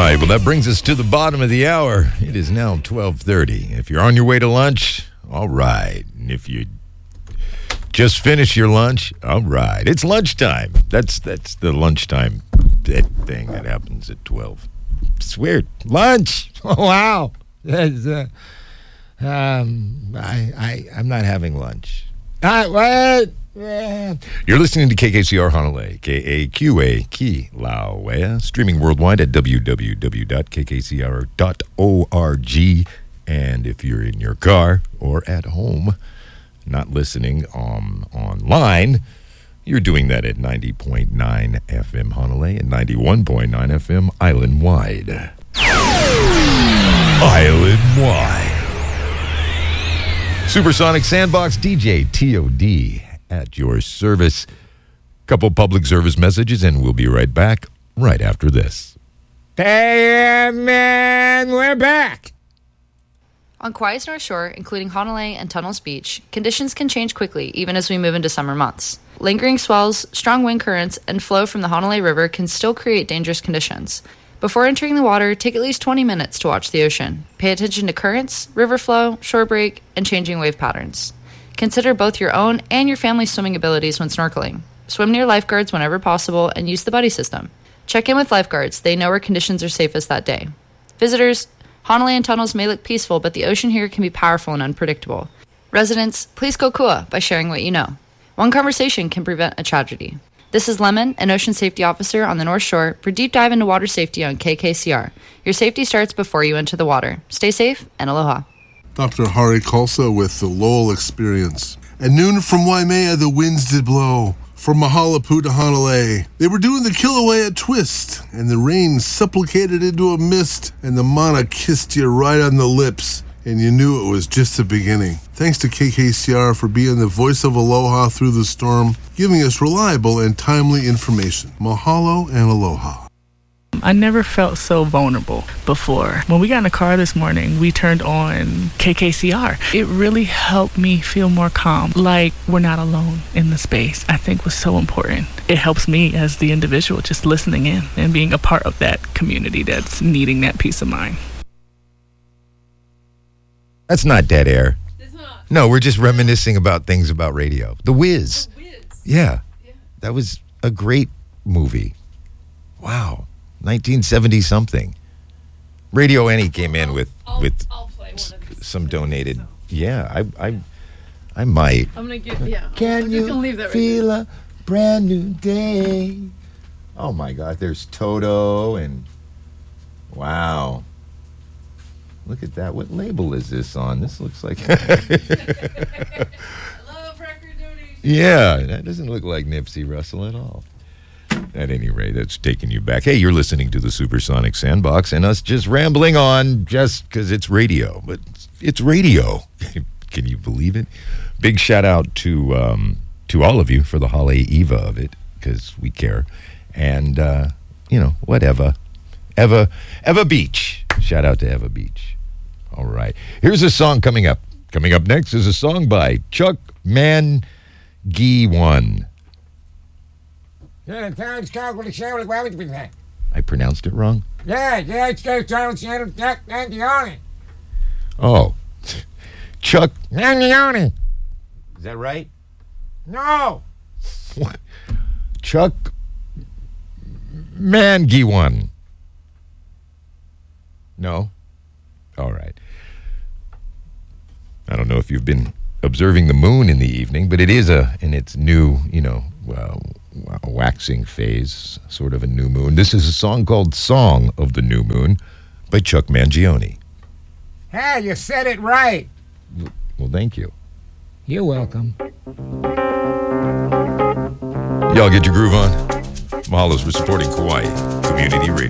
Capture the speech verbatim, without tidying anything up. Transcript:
right, well, that brings us to the bottom of the hour. It is now twelve thirty. If you're on your way to lunch, all right. And if you just finished your lunch, all right. It's lunchtime. That's that's the lunchtime thing that happens at twelve. It's weird. Lunch. Oh, wow. That's, uh, um, I, I, I'm not having lunch. Uh, what? Yeah. You're listening to K K C R Honolulu, K A Q A, Kilauea, streaming worldwide at w w w dot k k c r dot org. And if you're in your car or at home, not listening um, online, you're doing that at ninety point nine F M Honolulu and ninety-one point nine F M island-wide. Island-wide. Supersonic Sandbox D J T O D at your service. Couple public service messages, and we'll be right back right after this. Hey, man, we're back. On Kauai's North Shore, including Honolulu and Tunnels Beach, conditions can change quickly even as we move into summer months. Lingering swells, strong wind currents, and flow from the Honolulu River can still create dangerous conditions. Before entering the water, take at least twenty minutes to watch the ocean. Pay attention to currents, river flow, shore break, and changing wave patterns. Consider both your own and your family's swimming abilities when snorkeling. Swim near lifeguards whenever possible and use the buddy system. Check in with lifeguards. They know where conditions are safest that day. Visitors, Honolulu and Tunnels may look peaceful, but the ocean here can be powerful and unpredictable. Residents, please go kua by sharing what you know. One conversation can prevent a tragedy. This is Lemon, an ocean safety officer on the North Shore, for Deep Dive into Water Safety on K K C R. Your safety starts before you enter the water. Stay safe and aloha. Doctor Hari Kulsa with the Lowell Experience. At noon from Waimea, the winds did blow. From Mahalapu to Honolulu, they were doing the Kilauea twist, and the rain supplicated into a mist, and the mana kissed you right on the lips, and you knew it was just the beginning. Thanks to K K C R for being the voice of aloha through the storm, giving us reliable and timely information. Mahalo and aloha. I never felt so vulnerable before. When we got in the car this morning, we turned on K K C R. It really helped me feel more calm, like we're not alone in the space. I think was so important. It helps me as the individual just listening in and being a part of that community that's needing that peace of mind. That's not dead air. It's not. No, we're just reminiscing about things about radio. The Wiz. The Wiz. Yeah. Yeah. That was a great movie. Wow. nineteen seventy something. Radio Annie came in with I'll, with I'll play one of these some donated. So. Yeah, I I I might. I'm gonna get yeah. Can I'm you just gonna leave that right feel there. a brand new day? Oh my God! There's Toto and wow. Look at that. What label is this on? This looks like. I love record donations. Yeah, that doesn't look like Nipsey Russell at all. At any rate, that's taking you back. Hey, you're listening to the Supersonic Sandbox and us just rambling on just because it's radio. But it's radio. Can you believe it? Big shout out to um, to all of you for the Hale Eva of it, because we care. And, uh, you know, whatever. Eva, Eva Beach. Shout out to Eva Beach. All right. Here's a song coming up. Coming up next is a song by Chuck Mangione. I pronounced it wrong? Yeah, yeah, it's Chuck Mangione. Oh. Chuck Mangione. Is that right? No. What? Chuck Mangione. No? All right. I don't know if you've been observing the moon in the evening, but it is a in its new, you know, uh, waxing phase, sort of a new moon. This is a song called Song of the New Moon by Chuck Mangione. Hey, you said it right. Well, thank you. You're welcome. Y'all get your groove on. Mahalo's for supporting Kauai Community Radio.